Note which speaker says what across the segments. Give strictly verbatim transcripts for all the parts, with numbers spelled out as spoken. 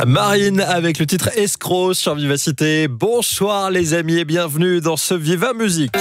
Speaker 1: Marine avec le titre Escroc sur Vivacité. Bonsoir les amis et bienvenue dans ce Viva Musique.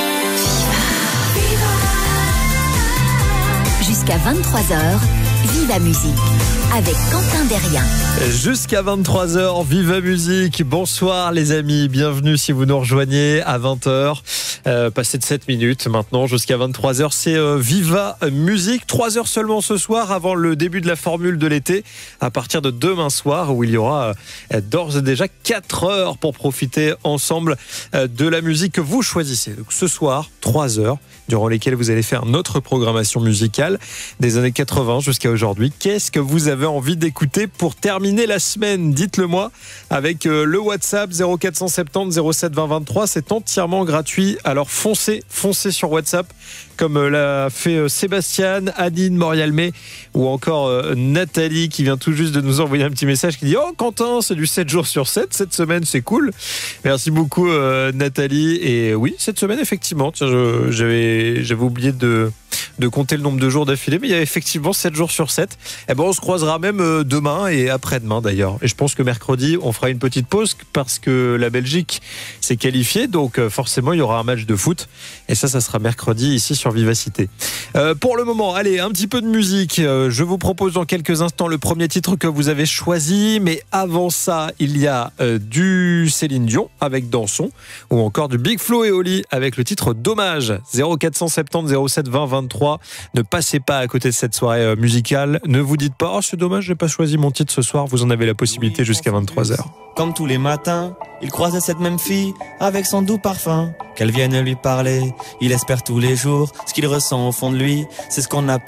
Speaker 2: Jusqu'à vingt-trois heures, Viva Musique avec Quentin Derrien.
Speaker 1: Jusqu'à vingt-trois heures, Viva Musique. Bonsoir les amis, bienvenue si vous nous rejoignez à vingt heures. Euh, passé de sept minutes maintenant jusqu'à vingt-trois heures, c'est euh, Viva Musique. trois heures seulement ce soir avant le début de la formule de l'été, à partir de demain soir où il y aura euh, d'ores et déjà quatre heures pour profiter ensemble euh, de la musique que vous choisissez. Donc, ce soir, trois heures durant lesquelles vous allez faire notre programmation musicale des années quatre-vingts jusqu'à aujourd'hui. Qu'est-ce que vous avez envie d'écouter pour terminer la semaine? Dites-le moi avec euh, le WhatsApp zéro quatre cent soixante-dix zéro sept vingt vingt-trois. C'est entièrement gratuit. Alors foncez, foncez sur WhatsApp comme euh, l'a fait euh, Sébastien, Adine Morialmé ou encore euh, Nathalie qui vient tout juste de nous envoyer un petit message qui dit « Oh Quentin, c'est du sept jours sur sept, cette semaine c'est cool ». Merci beaucoup euh, Nathalie. Et oui, cette semaine effectivement, tiens, je, j'avais, j'avais oublié de... de compter le nombre de jours d'affilée, mais il y a effectivement sept jours sur sept. Et ben on se croisera même demain et après-demain d'ailleurs. Et je pense que mercredi, on fera une petite pause parce que la Belgique s'est qualifiée, donc forcément il y aura un match de foot. Et ça, ça sera mercredi ici sur Vivacité. Euh, pour le moment, allez, un petit peu de musique. Euh, je vous propose dans quelques instants le premier titre que vous avez choisi, mais avant ça, il y a euh, du Céline Dion avec Danson, ou encore du Big Flo et Oli avec le titre Dommage. zéro quatre cent soixante-dix zéro sept vingt vingt-trois. Ne passez pas à côté de cette soirée musicale. Ne vous dites pas « Oh, c'est dommage, j'ai pas choisi mon titre ce soir ». Vous en avez la possibilité jusqu'à vingt-trois heures.
Speaker 3: Comme tous les matins, il croisait cette même fille avec son doux parfum. Qu'elle vienne lui parler, il espère tous les jours ce qu'il ressent au fond de lui. C'est ce qu'on appelle